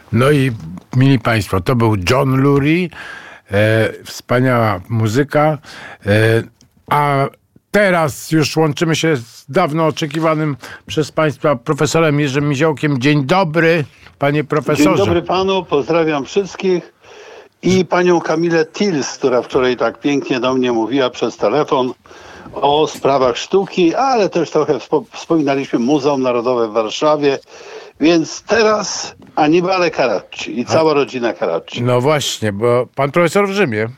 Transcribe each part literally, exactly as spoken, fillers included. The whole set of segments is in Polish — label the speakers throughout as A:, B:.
A: No i mili Państwo, to był John Lurie, e, wspaniała muzyka, e, a teraz już łączymy się z dawno oczekiwanym przez Państwa profesorem Jerzym Miziołkiem. Dzień dobry, panie profesorze.
B: Dzień dobry panu, pozdrawiam wszystkich i panią Kamilę Tils, która wczoraj tak pięknie do mnie mówiła przez telefon o sprawach sztuki, ale też trochę wspominaliśmy Muzeum Narodowe w Warszawie. Więc teraz Annibale Carracci i cała rodzina Carracci.
A: No właśnie, bo pan profesor w Rzymie.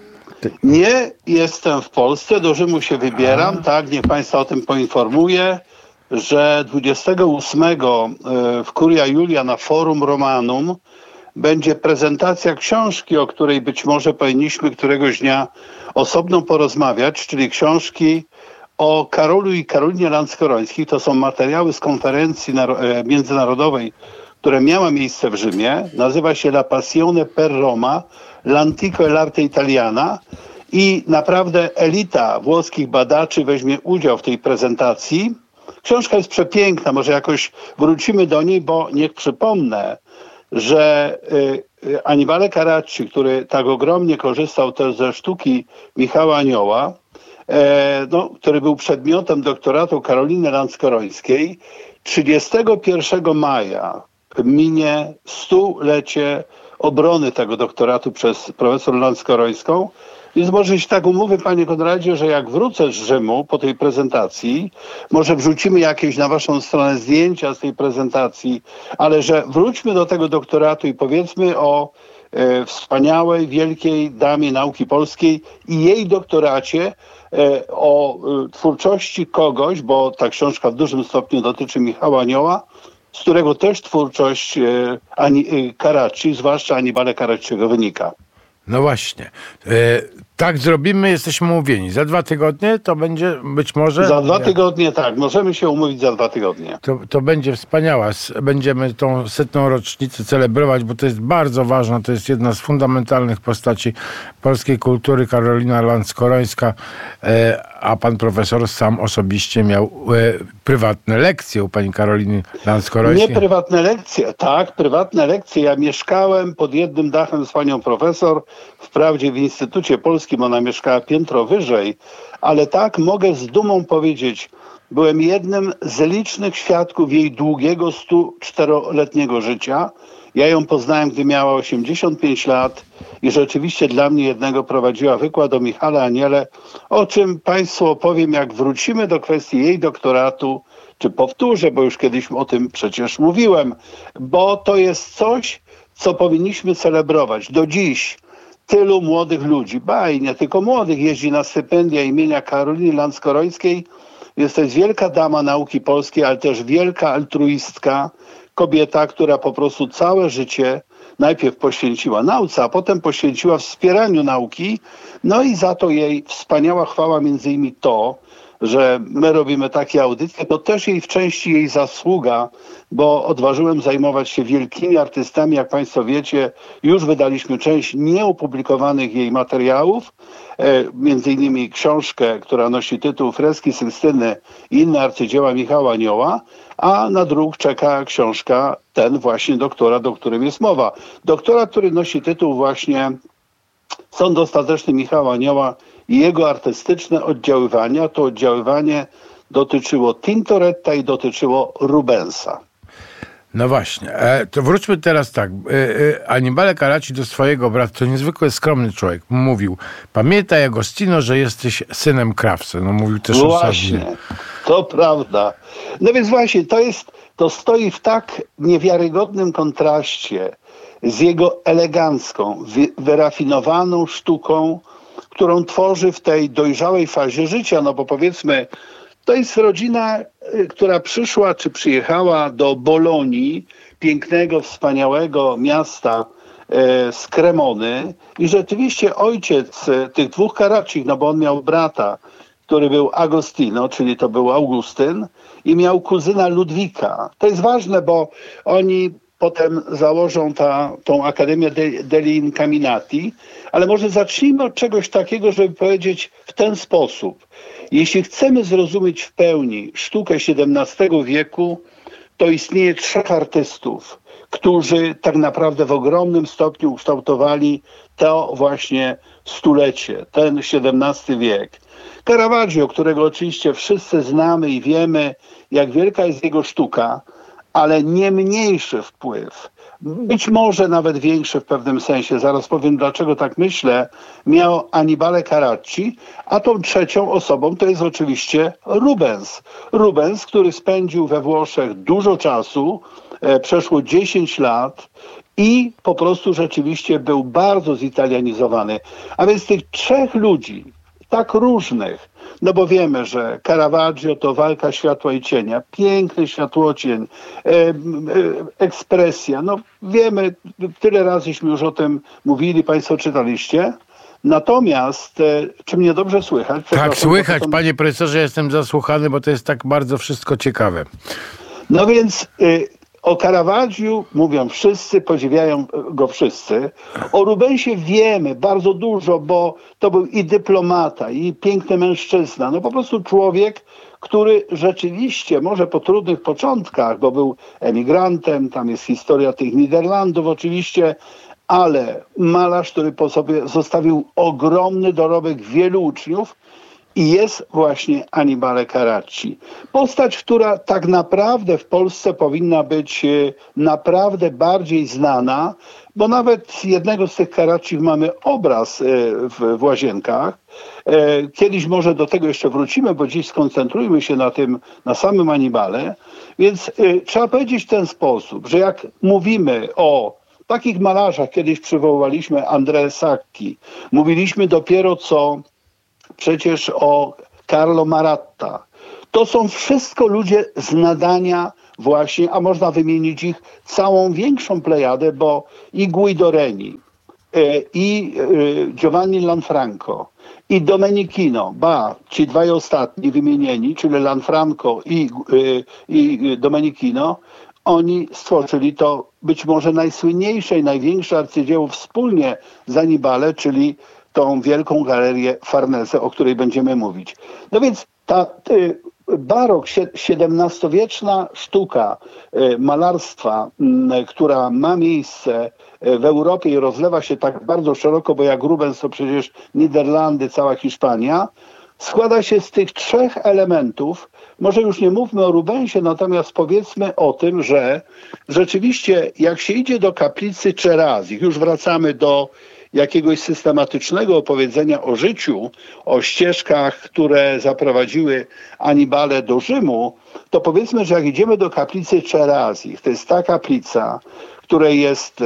B: Nie jestem w Polsce, do Rzymu się wybieram, A. tak, niech państwa o tym poinformuję, że dwudziestego ósmego w Curia Julia na Forum Romanum będzie prezentacja książki, o której być może powinniśmy któregoś dnia osobno porozmawiać, czyli książki o Karolu i Karolinie Lanskorońskich. To są materiały z konferencji międzynarodowej, która miała miejsce w Rzymie. Nazywa się La Passione per Roma, l'Antico e l'Arte Italiana. I naprawdę elita włoskich badaczy weźmie udział w tej prezentacji. Książka jest przepiękna, może jakoś wrócimy do niej, bo niech przypomnę, że Annibale Carracci, który tak ogromnie korzystał też ze sztuki Michała Anioła, No, który był przedmiotem doktoratu Karoliny Lanskorońskiej, trzydziestego pierwszego maja minie stulecie obrony tego doktoratu przez profesor Lanskorońską. Więc może się tak umówy, panie Konradzie, że jak wrócę z Rzymu po tej prezentacji, może wrzucimy jakieś na waszą stronę zdjęcia z tej prezentacji, ale że wróćmy do tego doktoratu i powiedzmy o e, wspaniałej, wielkiej damie nauki polskiej i jej doktoracie, o twórczości kogoś, bo ta książka w dużym stopniu dotyczy Michała Anioła, z którego też twórczość Carracci, zwłaszcza Annibale Carracciego, wynika.
A: No właśnie. E, tak zrobimy, jesteśmy umówieni. Za dwa tygodnie to będzie być może...
B: Za dwa tygodnie, tak. Możemy się umówić za dwa tygodnie.
A: To, to będzie wspaniała. Będziemy tą setną rocznicę celebrować, bo to jest bardzo ważne. To jest jedna z fundamentalnych postaci polskiej kultury, Karolina Lanskorońska. E, a pan profesor sam osobiście miał e, prywatne lekcje u pani Karoliny Lanskorońskiej.
B: Nie prywatne lekcje, tak, prywatne lekcje. Ja mieszkałem pod jednym dachem z panią profesor, wprawdzie w Instytucie Polskim, ona mieszkała piętro wyżej, ale tak mogę z dumą powiedzieć, byłem jednym z licznych świadków jej długiego stu czteroletniego życia. Ja ją poznałem, gdy miała osiemdziesiąt pięć lat i rzeczywiście dla mnie jednego prowadziła wykład o Michale Aniele, o czym państwu opowiem, jak wrócimy do kwestii jej doktoratu, czy powtórzę, bo już kiedyś o tym przecież mówiłem, bo to jest coś, co powinniśmy celebrować. Do dziś tylu młodych ludzi, ba i nie tylko młodych, jeździ na stypendia imienia Karoliny Lanskorońskiej. Jest to wielka dama nauki polskiej, ale też wielka altruistka, kobieta, która po prostu całe życie najpierw poświęciła nauce, a potem poświęciła wspieraniu nauki. No i za to jej wspaniała chwała, między innymi to, że my robimy takie audycje, to też jej w części jej zasługa, bo odważyłem zajmować się wielkimi artystami. Jak państwo wiecie, już wydaliśmy część nieopublikowanych jej materiałów, e, między innymi książkę, która nosi tytuł Freski Sykstyny i inne arcydzieła Michała Anioła, a na druk czeka książka ten właśnie doktorat, o którym jest mowa. Doktorat, który nosi tytuł właśnie Sąd ostateczny Michała Anioła i jego artystyczne oddziaływania. To oddziaływanie dotyczyło Tintoretta i dotyczyło Rubensa.
A: No właśnie, e, to wróćmy teraz tak. E, e, Annibale Carracci do swojego brata, to niezwykle skromny człowiek, mówił: pamiętaj, Agostino, że jesteś synem krawcy. No mówił też o
B: Właśnie, to prawda. No więc właśnie, to jest, to stoi w tak niewiarygodnym kontraście z jego elegancką, wy, wyrafinowaną sztuką, którą tworzy w tej dojrzałej fazie życia, no bo powiedzmy, to jest rodzina, która przyszła czy przyjechała do Bolonii, pięknego, wspaniałego miasta e, z Cremony, i rzeczywiście ojciec tych dwóch Carraccich, no bo on miał brata, który był Agostino, czyli to był Augustyn, i miał kuzyna Ludwika. To jest ważne, bo oni potem założą ta, tą Akademię degli Incaminati, ale może zacznijmy od czegoś takiego, żeby powiedzieć w ten sposób. Jeśli chcemy zrozumieć w pełni sztukę siedemnastego wieku, to istnieje trzech artystów, którzy tak naprawdę w ogromnym stopniu ukształtowali to właśnie stulecie, ten siedemnasty wiek. Caravaggio, którego oczywiście wszyscy znamy i wiemy, jak wielka jest jego sztuka, ale nie mniejszy wpływ, być może nawet większy w pewnym sensie, zaraz powiem dlaczego tak myślę, miał Annibale Carracci, a tą trzecią osobą to jest oczywiście Rubens. Rubens, który spędził we Włoszech dużo czasu, e, przeszło dziesięć lat i po prostu rzeczywiście był bardzo zitalianizowany. A więc tych trzech ludzi, tak różnych, no bo wiemy, że Caravaggio to walka światła i cienia, piękny światłocień, e, e, ekspresja, no wiemy, tyle razyśmy już o tym mówili, państwo czytaliście. Natomiast, e, czy mnie dobrze słychać?
A: Tak, słychać, to... panie profesorze, jestem zasłuchany, bo to jest tak bardzo wszystko ciekawe.
B: No więc... E, O Caravaggiu mówią wszyscy, podziwiają go wszyscy. O Rubensie wiemy bardzo dużo, bo to był i dyplomata, i piękny mężczyzna. No po prostu człowiek, który rzeczywiście, może po trudnych początkach, bo był emigrantem, tam jest historia tych Niderlandów oczywiście, ale malarz, który po sobie zostawił ogromny dorobek wielu uczniów, i jest właśnie Annibale Carracci. Postać, która tak naprawdę w Polsce powinna być naprawdę bardziej znana, bo nawet z jednego z tych Carracci mamy obraz w, w Łazienkach. Kiedyś może do tego jeszcze wrócimy, bo dziś skoncentrujmy się na tym, na samym Annibale. Więc trzeba powiedzieć w ten sposób, że jak mówimy o takich malarzach, kiedyś przywoływaliśmy André Sacchi, mówiliśmy dopiero co przecież o Carlo Maratta. To są wszystko ludzie z nadania właśnie, a można wymienić ich całą większą plejadę, bo i Guido Reni, i Giovanni Lanfranco, i Domenichino, ba, ci dwaj ostatni wymienieni, czyli Lanfranco i, i Domenichino, oni stworzyli to być może najsłynniejsze i największe arcydzieło wspólnie z Annibale, czyli tą wielką galerię Farnese, o której będziemy mówić. No więc ta y, barok, siedemnastowieczna sztuka y, malarstwa, y, która ma miejsce w Europie i rozlewa się tak bardzo szeroko, bo jak Rubens to przecież Niderlandy, cała Hiszpania, składa się z tych trzech elementów. Może już nie mówmy o Rubensie, natomiast powiedzmy o tym, że rzeczywiście jak się idzie do kaplicy Cerazich, już wracamy do jakiegoś systematycznego opowiedzenia o życiu, o ścieżkach, które zaprowadziły Annibale do Rzymu, to powiedzmy, że jak idziemy do kaplicy Cerazich, to jest ta kaplica, której jest e,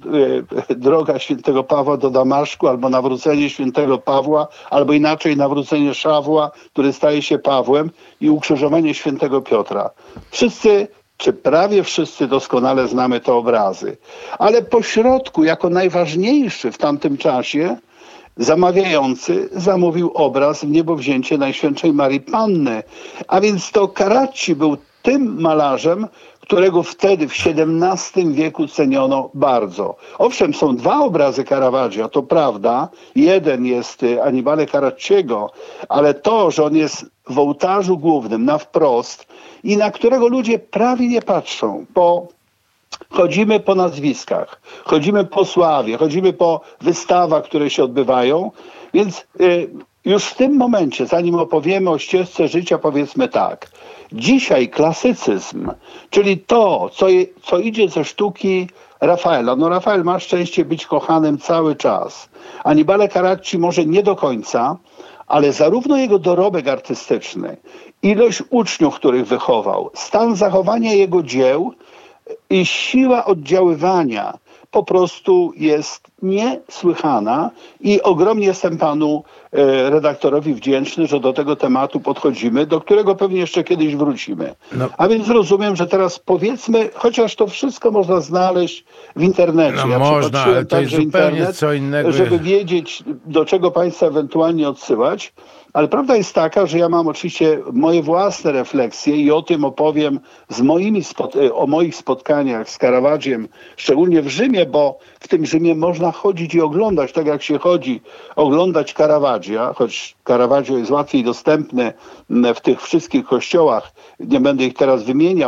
B: e, droga świętego Pawła do Damaszku, albo nawrócenie świętego Pawła, albo inaczej nawrócenie Szawła, który staje się Pawłem, i ukrzyżowanie świętego Piotra. Wszyscy, czy prawie wszyscy doskonale znamy te obrazy. Ale po środku, jako najważniejszy w tamtym czasie, zamawiający zamówił obraz w niebowzięcie Najświętszej Marii Panny. A więc to Carracci był tym malarzem, którego wtedy w siedemnastym wieku ceniono bardzo. Owszem, są dwa obrazy Caravaggia, to prawda. Jeden jest Annibale Carracciego, ale to, że on jest w ołtarzu głównym na wprost i na którego ludzie prawie nie patrzą, bo chodzimy po nazwiskach, chodzimy po sławie, chodzimy po wystawach, które się odbywają, więc y, już w tym momencie, zanim opowiemy o ścieżce życia, powiedzmy tak. Dzisiaj klasycyzm, czyli to, co, je, co idzie ze sztuki Rafaela. No Rafael ma szczęście być kochanym cały czas. Annibale Carracci może nie do końca, ale zarówno jego dorobek artystyczny, ilość uczniów, których wychował, stan zachowania jego dzieł i siła oddziaływania po prostu jest niesłychana i ogromnie jestem panu e, redaktorowi wdzięczny, że do tego tematu podchodzimy, do którego pewnie jeszcze kiedyś wrócimy. No. A więc rozumiem, że teraz powiedzmy, chociaż to wszystko można znaleźć w internecie.
A: No
B: ja
A: można, ale to jest zupełnie internet, co innego.
B: Żeby wiedzieć, do czego państwa ewentualnie odsyłać. Ale prawda jest taka, że ja mam oczywiście moje własne refleksje i o tym opowiem z moimi o moich spotkaniach z Caravaggiem, szczególnie w Rzymie, bo w tym Rzymie można chodzić i oglądać, tak jak się chodzi, oglądać Caravaggia, choć Caravaggio jest łatwiej dostępny w tych wszystkich kościołach, nie będę ich teraz wymieniał,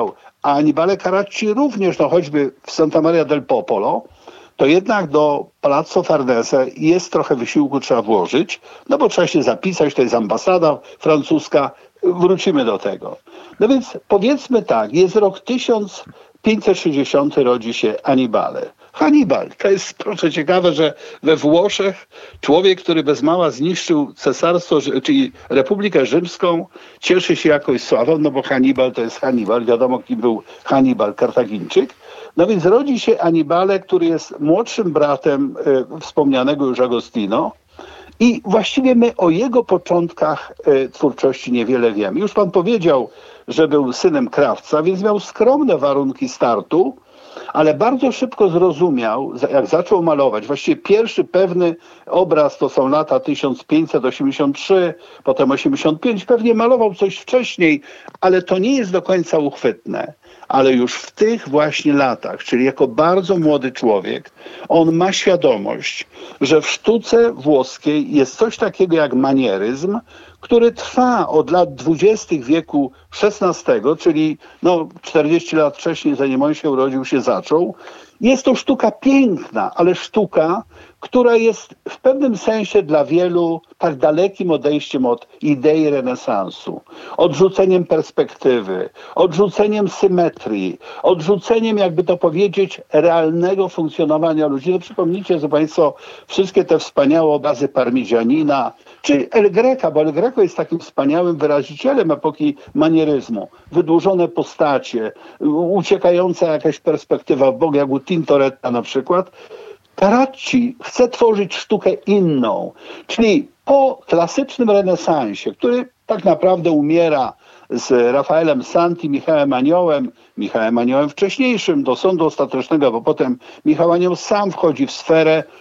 B: a Annibale Carracci również, no choćby w Santa Maria del Popolo, to jednak do Palazzo Farnese jest trochę wysiłku trzeba włożyć, no bo trzeba się zapisać, to jest ambasada francuska, wrócimy do tego. No więc powiedzmy tak, jest rok tysiąc pięćset sześćdziesiąty, rodzi się Annibale. Hannibal, to jest proszę ciekawe, że we Włoszech człowiek, który bez mała zniszczył cesarstwo, czyli Republikę Rzymską, cieszy się jakąś sławą, no bo Hannibal to jest Hannibal, wiadomo kim był Hannibal, Kartagińczyk. No więc rodzi się Annibale, który jest młodszym bratem y, wspomnianego już Agostino. I właściwie my o jego początkach y, twórczości niewiele wiemy. Już pan powiedział, że był synem krawca, więc miał skromne warunki startu, ale bardzo szybko zrozumiał, jak zaczął malować. Właściwie pierwszy pewny obraz to są lata tysiąc pięćset osiemdziesiąt trzy, potem osiemdziesiąt pięć. Pewnie malował coś wcześniej, ale to nie jest do końca uchwytne. Ale już w tych właśnie latach, czyli jako bardzo młody człowiek, on ma świadomość, że w sztuce włoskiej jest coś takiego jak manieryzm, który trwa od lat dwudziestych wieku szesnastego, czyli no czterdzieści lat wcześniej, zanim on się urodził, się zaczął. Jest to sztuka piękna, ale sztuka, która jest w pewnym sensie dla wielu tak dalekim odejściem od idei renesansu, odrzuceniem perspektywy, odrzuceniem symetrii, odrzuceniem, jakby to powiedzieć, realnego funkcjonowania ludzi. No przypomnijcie sobie państwo wszystkie te wspaniałe obrazy Parmigianina, czy El Greca, bo El Greco jest takim wspaniałym wyrazicielem epoki manieryzmu. Wydłużone postacie, uciekająca jakaś perspektywa w bok, jak u Tintoretta na przykład. Carracci chce tworzyć sztukę inną, czyli po klasycznym renesansie, który tak naprawdę umiera z Rafaelem Santi, Michałem Aniołem, Michałem Aniołem wcześniejszym do sądu ostatecznego, bo potem Michał Anioł sam wchodzi w sferę